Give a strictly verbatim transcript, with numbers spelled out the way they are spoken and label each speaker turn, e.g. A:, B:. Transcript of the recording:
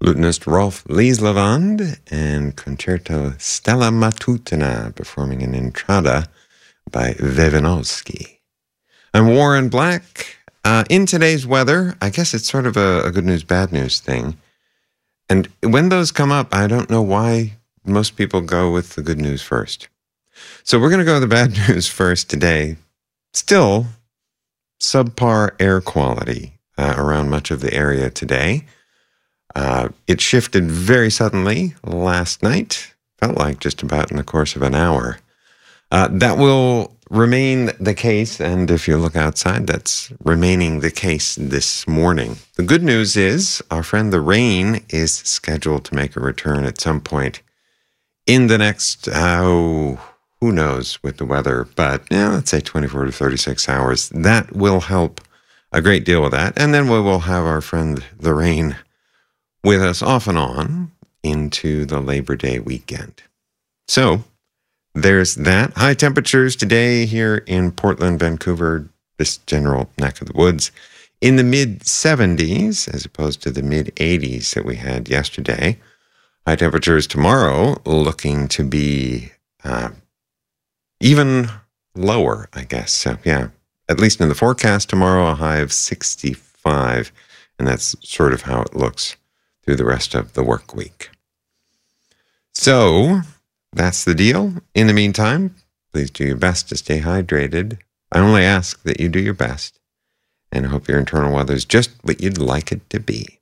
A: Lutenist Rolf Lieslevand and Concerto Stella Matutina performing an Entrada by Wewanowski. I'm Warren Black. Uh, in today's weather, I guess it's sort of a, a good news, bad news thing. And when those come up, I don't know why most people go with the good news first. So we're going to go with the bad news first today. Still, subpar air quality uh, around much of the area today. Uh, it shifted very suddenly last night, felt like just about in the course of an hour. Uh, that will remain the case, and if you look outside, that's remaining the case this morning. The good news is our friend the rain is scheduled to make a return at some point in the next, oh, who knows with the weather, but yeah, let's say twenty-four to thirty-six hours. That will help a great deal with that, and then we will have our friend the rain with us off and on into the Labor Day weekend. So there's that. High temperatures today here in Portland, Vancouver, this general neck of the woods, in the mid seventies as opposed to the mid eighties that we had yesterday. High temperatures tomorrow looking to be uh, even lower, I guess. So yeah, at least in the forecast tomorrow, a high of sixty-five, and that's sort of how it looks through the rest of the work week. So that's the deal. In the meantime, please do your best to stay hydrated. I only ask that you do your best, and I hope your internal weather is just what you'd like it to be.